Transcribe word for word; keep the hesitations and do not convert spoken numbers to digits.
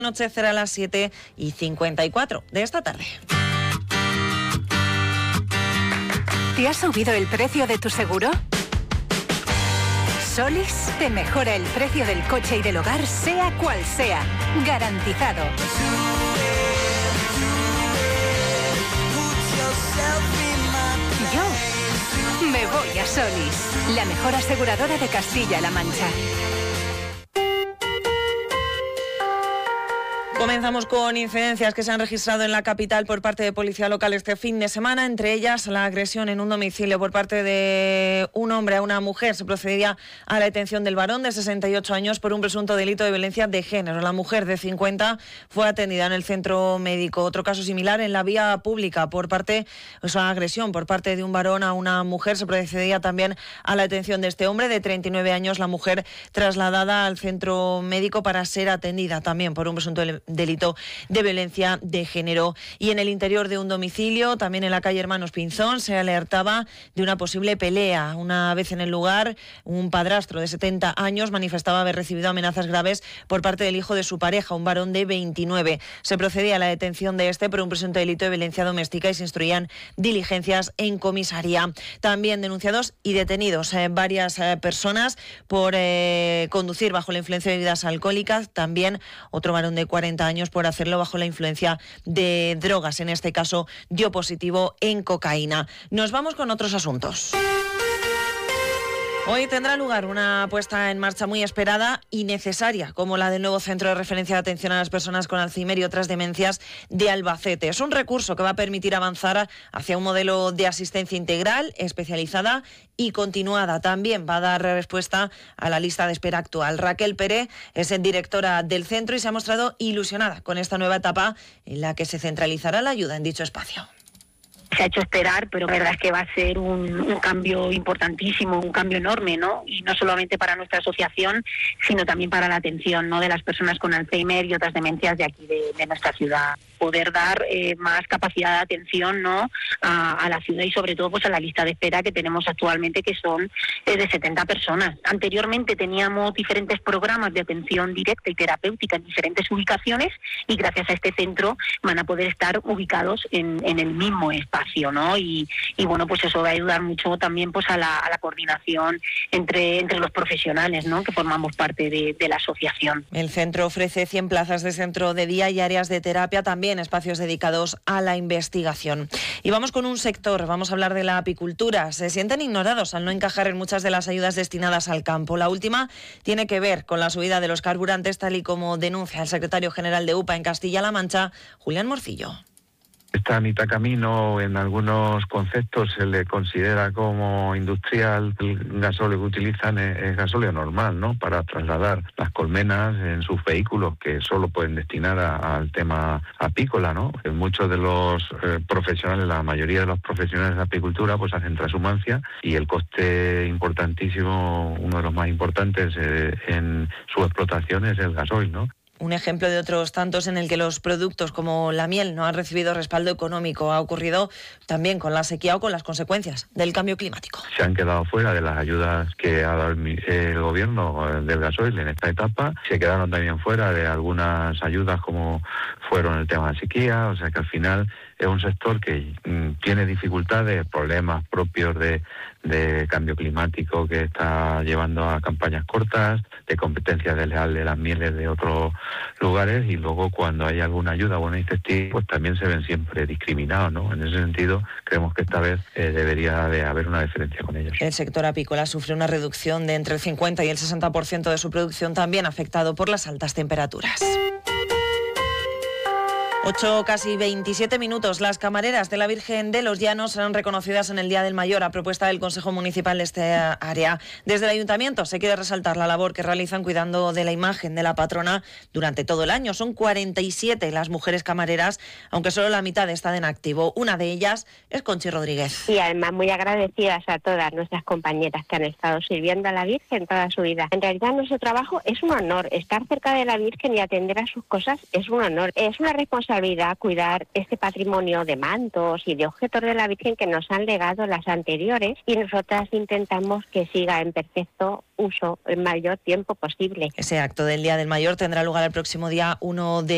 Anochecerá a las siete y cincuenta y cuatro de esta tarde. ¿Te ha subido el precio de tu seguro? Solis te mejora el precio del coche y del hogar, sea cual sea. Garantizado. Yo me voy a Solis, la mejor aseguradora de Castilla-La Mancha. Comenzamos con incidencias que se han registrado en la capital por parte de policía local este fin de semana, entre ellas la agresión en un domicilio por parte de un hombre a una mujer. Se procedía a la detención del varón de sesenta y ocho años por un presunto delito de violencia de género. La mujer de cincuenta fue atendida en el centro médico. Otro caso similar en la vía pública por parte, o sea, agresión por parte de un varón a una mujer. Se procedía también a la detención de este hombre de treinta y nueve años. La mujer trasladada al centro médico para ser atendida también por un presunto delito de violencia de género. Y en el interior de un domicilio, también en la calle Hermanos Pinzón, se alertaba de una posible pelea. Una vez en el lugar, un padrastro de setenta años manifestaba haber recibido amenazas graves por parte del hijo de su pareja, un varón de veintinueve. Se procedía a la detención de este por un presunto delito de violencia doméstica y se instruían diligencias en comisaría. También denunciados y detenidos eh, varias eh, personas por eh, conducir bajo la influencia de bebidas alcohólicas. También otro varón de cuarenta años por hacerlo bajo la influencia de drogas. En este caso dio positivo en cocaína. Nos vamos con otros asuntos. Hoy tendrá lugar una puesta en marcha muy esperada y necesaria, como la del nuevo Centro de Referencia de Atención a las Personas con Alzheimer y otras demencias de Albacete. Es un recurso que va a permitir avanzar hacia un modelo de asistencia integral, especializada y continuada. También va a dar respuesta a la lista de espera actual. Raquel Pérez es directora del centro y se ha mostrado ilusionada con esta nueva etapa en la que se centralizará la ayuda en dicho espacio. Se ha hecho esperar, pero la verdad es que va a ser un, un cambio importantísimo, un cambio enorme, ¿no? Y no solamente para nuestra asociación, sino también para la atención, ¿no?, de las personas con Alzheimer y otras demencias de aquí, de, de nuestra ciudad. Poder dar eh, más capacidad de atención, ¿no?, a, a la ciudad y sobre todo pues a la lista de espera que tenemos actualmente, que son eh, de setenta personas. Anteriormente teníamos diferentes programas de atención directa y terapéutica en diferentes ubicaciones y gracias a este centro van a poder estar ubicados en, en el mismo espacio. ¿no? Y, y bueno, pues eso va a ayudar mucho también pues a la, a la coordinación entre, entre los profesionales, ¿no?, que formamos parte de, de la asociación. El centro ofrece cien plazas de centro de día y áreas de terapia, también espacios dedicados a la investigación. Y vamos con un sector, vamos a hablar de la apicultura. Se sienten ignorados al no encajar en muchas de las ayudas destinadas al campo. La última tiene que ver con la subida de los carburantes, tal y como denuncia el secretario general de U P A en Castilla-La Mancha, Julián Morcillo. Está a mitad camino, en algunos conceptos se le considera como industrial. El gasóleo que utilizan es, es gasóleo normal, ¿no?, para trasladar las colmenas en sus vehículos, que solo pueden destinar a, al tema apícola, ¿no? Muchos de los eh, profesionales, la mayoría de los profesionales de apicultura, pues hacen transhumancia y el coste importantísimo, uno de los más importantes eh, en su explotación es el gasoil, ¿no? Un ejemplo de otros tantos en el que los productos como la miel no han recibido respaldo económico. Ha ocurrido también con la sequía o con las consecuencias del cambio climático. Se han quedado fuera de las ayudas que ha dado el, el gobierno del gasoil en esta etapa. Se quedaron también fuera de algunas ayudas como fueron el tema de sequía. O sea que al final es un sector que mm, tiene dificultades, problemas propios de, de cambio climático que está llevando a campañas cortas, de competencia desleal de las mieles de otros lugares, y luego cuando hay alguna ayuda o un incentivo, pues también se ven siempre discriminados, ¿no? En ese sentido, creemos que esta vez eh, debería de haber una diferencia con ellos. El sector apícola sufre una reducción de entre el cincuenta y el sesenta por ciento de su producción, también afectado por las altas temperaturas. ocho, casi veintisiete minutos. Las camareras de la Virgen de los Llanos serán reconocidas en el Día del Mayor a propuesta del Consejo Municipal de este área. Desde el Ayuntamiento se quiere resaltar la labor que realizan cuidando de la imagen de la patrona durante todo el año. Son cuarenta y siete las mujeres camareras, aunque solo la mitad están en activo. Una de ellas es Conchi Rodríguez. Y además muy agradecidas a todas nuestras compañeras que han estado sirviendo a la Virgen toda su vida. En realidad nuestro trabajo es un honor. Estar cerca de la Virgen y atender a sus cosas es un honor. Es una responsabilidad cuidar este patrimonio de mantos y de objetos de la Virgen que nos han legado las anteriores, y nosotras intentamos que siga en perfecto uso el mayor tiempo posible. Ese acto del Día del Mayor tendrá lugar el próximo día uno de